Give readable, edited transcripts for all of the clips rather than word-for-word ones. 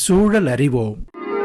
சூழல் அறிவோம்.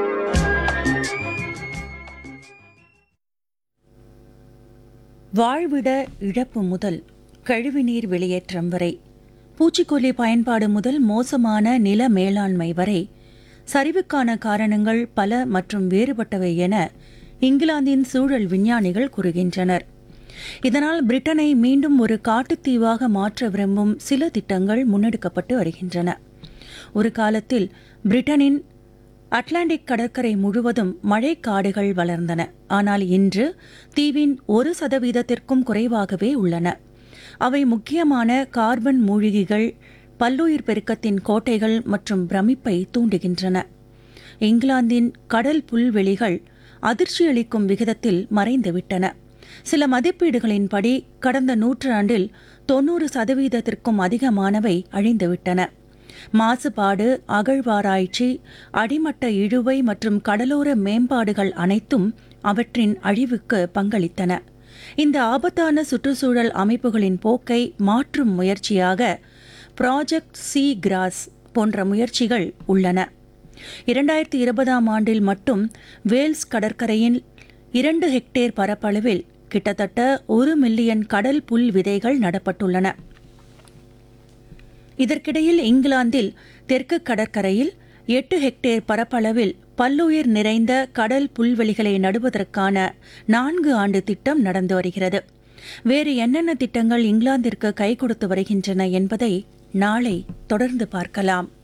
வாழ்விட இழப்பு முதல் கழிவுநீர் வெளியேற்றம் வரை, பூச்சிக்கொல்லி பயன்பாடு முதல் மோசமான நில மேலாண்மை வரை சரிவுக்கான காரணங்கள் பல மற்றும் வேறுபட்டவை என இங்கிலாந்தின் சூழல் விஞ்ஞானிகள் கூறுகின்றனர். இதனால் பிரிட்டனை மீண்டும் ஒரு காட்டுத்தீவாக மாற்ற விரும்பும் சில திட்டங்கள் முன்னெடுக்கப்பட்டு வருகின்றன. ஒரு காலத்தில் பிரிட்டனின் அட்லாண்டிக் கடற்கரை முழுவதும் மழைக்காடுகள் வளர்ந்தன. ஆனால் இன்று தீவின் 1% குறைவாகவே உள்ளன. அவை முக்கியமான கார்பன் மூழ்கிகள், பல்லுயிர் பெருக்கத்தின் கோட்டைகள் மற்றும் பிரமிப்பை தூண்டுகின்றன. இங்கிலாந்தின் கடல் புல்வெளிகள் அதிர்ச்சியளிக்கும் விகிதத்தில் மறைந்துவிட்டன. சில மதிப்பீடுகளின்படி கடந்த நூற்றாண்டில் 90% அதிகமானவை அழிந்துவிட்டன. மாசுபாடு, அகழ்வாராய்ச்சி, அடிமட்ட இழுவை மற்றும் கடலோர மேம்பாடுகள் அனைத்தும் அவற்றின் அழிவுக்கு பங்களித்தன. இந்த ஆபத்தான சுற்றுச்சூழல் அமைப்புகளின் போக்கை மாற்றும் முயற்சியாக ப்ராஜெக்ட் சீ கிராஸ் போன்ற முயற்சிகள் உள்ளன. 2020ஆம் ஆண்டில் மட்டும் வேல்ஸ் கடற்கரையின் 2 ஹெக்டேர் பரப்பளவில் கிட்டத்தட்ட 1 மில்லியன் கடல் புல் விதைகள் நடப்பட்டுள்ளன. இதற்கிடையில் இங்கிலாந்தில் தெற்கு கடற்கரையில் 8 ஹெக்டேர் பரப்பளவில் பல்லுயிர் நிறைந்த கடல் புல்வெளிகளை நடுவதற்கான 4 ஆண்டு திட்டம் நடந்து வருகிறது. வேறு என்னென்ன திட்டங்கள் இங்கிலாந்திற்கு கை கொடுத்து வருகின்றன என்பதை நாளை தொடர்ந்து பார்க்கலாம்.